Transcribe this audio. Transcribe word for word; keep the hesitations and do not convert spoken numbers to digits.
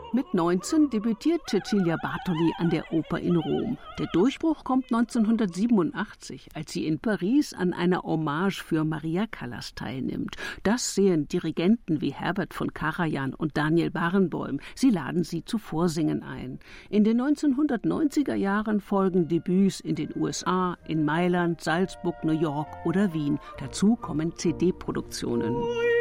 Mit neunzehn debütiert Cecilia Bartoli an der Oper in Rom. Der Durchbruch kommt neunzehnhundertsiebenundachtzig, als sie in Paris an einer Hommage für Maria Callas teilnimmt. Das sehen Dirigenten wie Herbert von Karajan und Daniel Barenboim. Sie laden sie zu Vorsingen ein. In den neunzehnhundertneunziger Jahren folgen Debüts in den U S A, in Mailand, Salzburg, New York oder Wien. Dazu kommen C D-Produktionen.